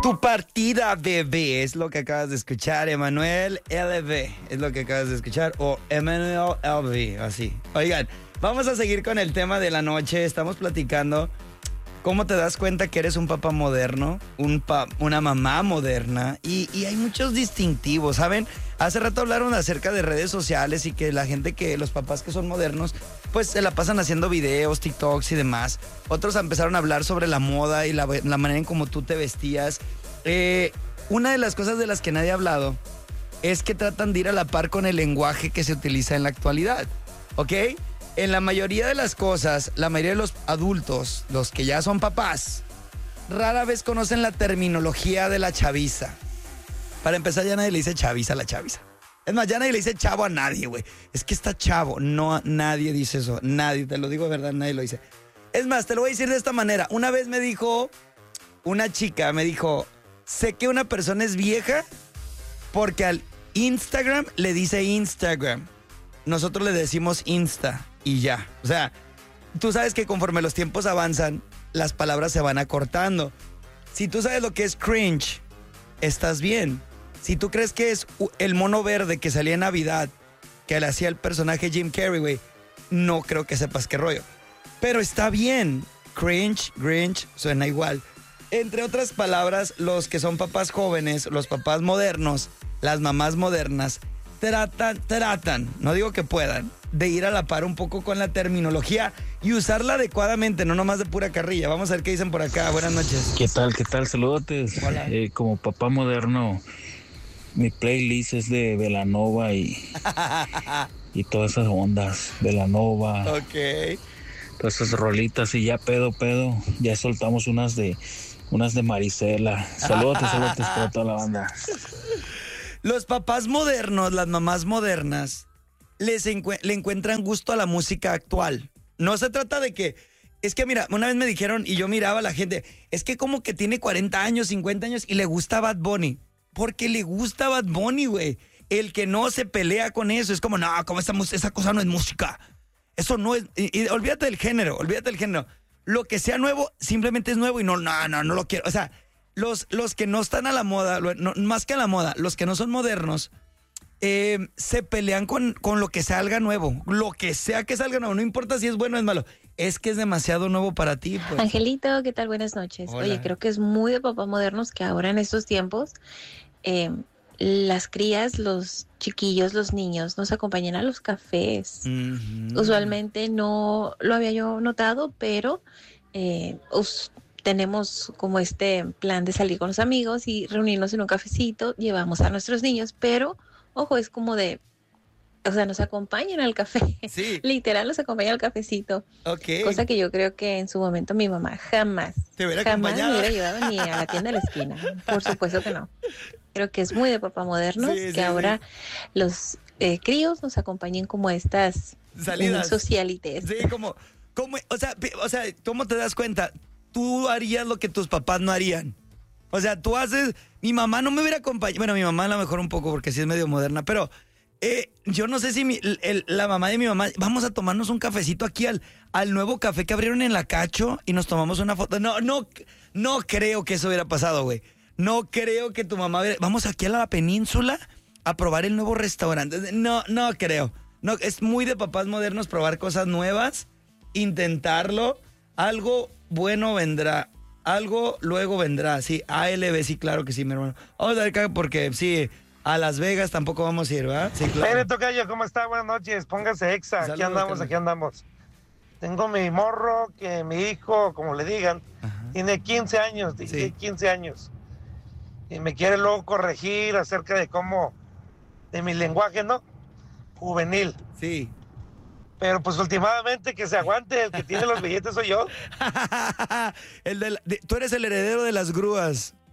Tu partida, bebé, es lo que acabas de escuchar. Emanuel LB es lo que acabas de escuchar. O Emanuel LB, así. Oigan, vamos a seguir con el tema de la noche. Estamos platicando cómo te das cuenta que eres un papá moderno, una mamá moderna. Y hay muchos distintivos, ¿saben? Hace rato hablaron acerca de redes sociales y que la gente los papás que son modernos, pues se la pasan haciendo videos, TikToks y demás. Otros empezaron a hablar sobre la moda y la manera en cómo tú te vestías. Una de las cosas de las que nadie ha hablado es que tratan de ir a la par con el lenguaje que se utiliza en la actualidad, ¿ok? En la mayoría de las cosas, la mayoría de los adultos, los que ya son papás, rara vez conocen la terminología de la chaviza. Para empezar, ya nadie le dice chaviza a la chaviza. Es más, ya nadie le dice chavo a nadie, güey. Es que está chavo. No, nadie dice eso. Nadie, te lo digo de verdad, nadie lo dice. Es más, te lo voy a decir de esta manera. Una vez me dijo, una chica me dijo, sé que una persona es vieja porque al Instagram le dice Instagram. Nosotros le decimos Insta y ya. O sea, tú sabes que conforme los tiempos avanzan, las palabras se van acortando. Si tú sabes lo que es cringe, estás bien. Si tú crees que es el mono verde que salía en Navidad, que le hacía el personaje Jim Carrey, güey, no creo que sepas qué rollo. Pero está bien. Cringe, Grinch, suena igual. Entre otras palabras, los que son papás jóvenes, los papás modernos, las mamás modernas, tratan, no digo que puedan, de ir a la par un poco con la terminología y usarla adecuadamente, no nomás de pura carrilla. Vamos a ver qué dicen por acá. Buenas noches. ¿Qué tal? Saludotes. Hola. Como papá moderno, mi playlist es de Belanova y todas esas ondas. Belanova. Ok. Todas esas rolitas y ya pedo. Ya soltamos unas de Marisela. Saludotes para toda la banda. Los papás modernos, las mamás modernas, le encuentran gusto a la música actual. No se trata de que... Es que mira, una vez me dijeron y yo miraba a la gente, es que como que tiene 40 años, 50 años y le gusta Bad Bunny. Porque le gusta Bad Bunny, güey. El que no se pelea con eso es como, no, como esa cosa no es música. Eso no es... Y olvídate del género. Lo que sea nuevo simplemente es nuevo y no lo quiero. O sea, los que no están a la moda, más que a la moda, los que no son modernos, se pelean con lo que salga nuevo. Lo que sea que salga nuevo, no importa si es bueno o es malo. Es que es demasiado nuevo para ti, pues. Angelito, ¿qué tal? Buenas noches. Hola. Oye, creo que es muy de papás modernos que ahora en estos tiempos las crías, los chiquillos, los niños nos acompañan a los cafés. Mm-hmm. Usualmente no lo había yo notado, pero tenemos como este plan de salir con los amigos y reunirnos en un cafecito, llevamos a nuestros niños, pero ojo, es como de, o sea, nos acompañan al café. Sí. Literal nos acompañan al cafecito. Ok. Cosa que yo creo que en su momento mi mamá jamás ¿Te hubiera me acompañado? hubiera llevado ni a la tienda de la esquina. Por supuesto que no. Creo que es muy de papá modernos que ahora los críos nos acompañen como estas Salidas. socialites. Sí, o sea, ¿cómo te das cuenta? Tú harías lo que tus papás no harían. O sea, tú haces... Mi mamá no me hubiera acompañado... Bueno, mi mamá a lo mejor un poco porque sí es medio moderna, pero yo no sé si la mamá de mi mamá... Vamos a tomarnos un cafecito aquí al nuevo café que abrieron en la Cacho y nos tomamos una foto. No creo que eso hubiera pasado, güey. No creo que tu mamá... Vamos aquí a la península a probar el nuevo restaurante. No creo. No, es muy de papás modernos probar cosas nuevas, intentarlo. Algo bueno vendrá. Algo luego vendrá. Sí, ALB, sí, claro que sí, mi hermano. Vamos a ver acá porque sí, a Las Vegas tampoco vamos a ir, ¿verdad? Sí, claro. Mire, tocayo, ¿cómo está? Buenas noches. Póngase exa. Saludos, Aquí andamos. Tengo mi morro, que mi hijo, como le digan, tiene 15 años, Sí. 15 años. Y me quiere luego corregir acerca de mi lenguaje, ¿no? Juvenil. Sí. Pero pues últimamente que se aguante, el que tiene los billetes soy yo. Tú eres el heredero de las grúas.